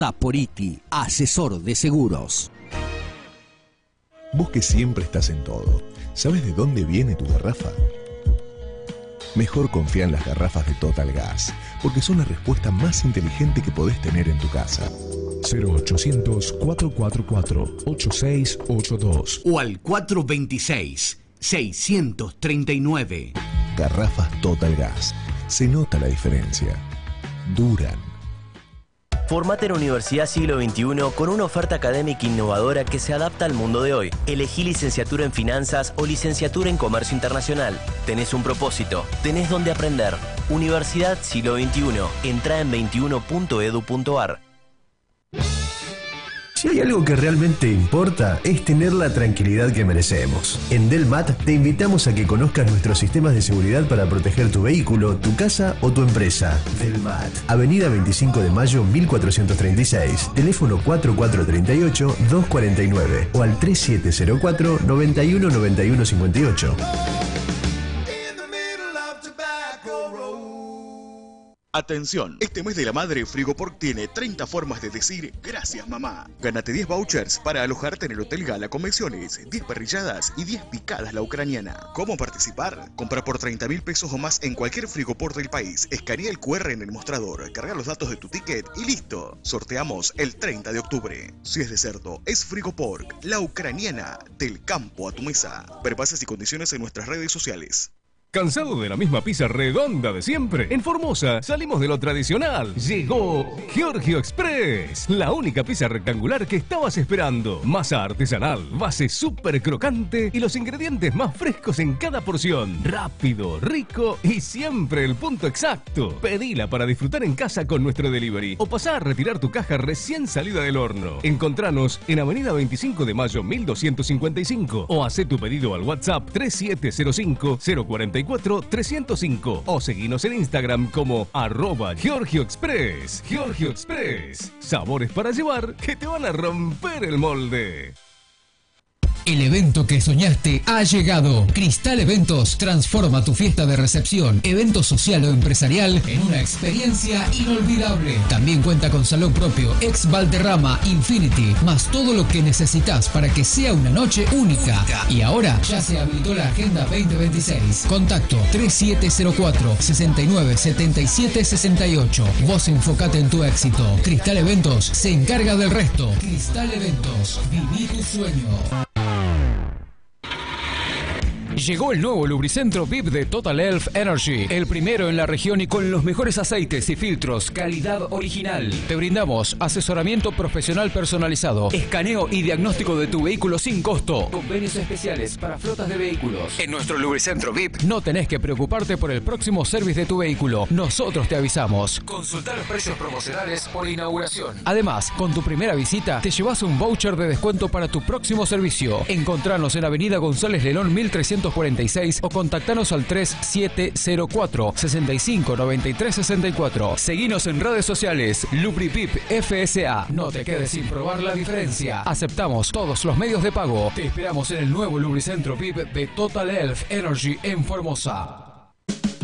Taporiti, asesor de seguros. Vos que siempre estás en todo, ¿sabes de dónde viene tu garrafa? Mejor confía en las garrafas de Total Gas, porque son la respuesta más inteligente que podés tener en tu casa. 0800-444-8682 o al 426-639. Garrafas Total Gas. Se nota la diferencia. Duran. Formate en Universidad Siglo XXI con una oferta académica innovadora que se adapta al mundo de hoy. Elegí licenciatura en Finanzas o licenciatura en Comercio Internacional. Tenés un propósito, tenés donde aprender. Universidad Siglo XXI. Entrá en 21.edu.ar. Si hay algo que realmente importa, es tener la tranquilidad que merecemos. En Delmat te invitamos a que conozcas nuestros sistemas de seguridad para proteger tu vehículo, tu casa o tu empresa. Delmat, Avenida 25 de Mayo 1436, teléfono 4438-249 o al 3704-919158. Atención, este mes de la madre Frigoport tiene 30 formas de decir gracias mamá. Gánate 10 vouchers para alojarte en el Hotel Gala Convenciones, 10 parrilladas y 10 picadas la ucraniana. ¿Cómo participar? Compra por 30.000 pesos o más en cualquier Frigoport del país. Escanea el QR en el mostrador, carga los datos de tu ticket y listo. Sorteamos el 30 de octubre. Si es de cerdo, es Frigoport, la ucraniana, del campo a tu mesa. Ver bases y condiciones en nuestras redes sociales. ¿Cansado de la misma pizza redonda de siempre? En Formosa salimos de lo tradicional. Llegó Giorgio Express, la única pizza rectangular que estabas esperando. Masa artesanal, base súper crocante y los ingredientes más frescos en cada porción. Rápido, rico y siempre el punto exacto. Pedila para disfrutar en casa con nuestro delivery o pasá a retirar tu caja recién salida del horno. Encontranos en Avenida 25 de Mayo 1255 o hacé tu pedido al WhatsApp 3705 044 305 o seguinos en Instagram como @Giorgio Express. Giorgio Express, sabores para llevar que te van a romper el molde. El evento que soñaste ha llegado. Cristal Eventos transforma tu fiesta de recepción, evento social o empresarial en una experiencia inolvidable. También cuenta con salón propio, ex Valderrama, Infinity, más todo lo que necesitas para que sea una noche única. Y ahora ya se habilitó la Agenda 2026. Contacto 3704 69 77 68. Vos enfocate en tu éxito. Cristal Eventos se encarga del resto. Cristal Eventos, viví tu sueño. Llegó el nuevo lubricentro VIP de Total Elf Energy, el primero en la región y con los mejores aceites y filtros, calidad original. Te brindamos asesoramiento profesional personalizado, escaneo y diagnóstico de tu vehículo sin costo. Convenios especiales para flotas de vehículos. En nuestro lubricentro VIP no tenés que preocuparte por el próximo service de tu vehículo. Nosotros te avisamos. Consulta los precios promocionales por inauguración. Además, con tu primera visita te llevas un voucher de descuento para tu próximo servicio. Encontranos en Avenida González Lelón 1346 o contactanos al 3704 65 93 64. Seguinos en redes sociales. LubriPip FSA. No te quedes sin probar la diferencia. Aceptamos todos los medios de pago. Te esperamos en el nuevo lubricentro VIP de Total Elf Energy en Formosa.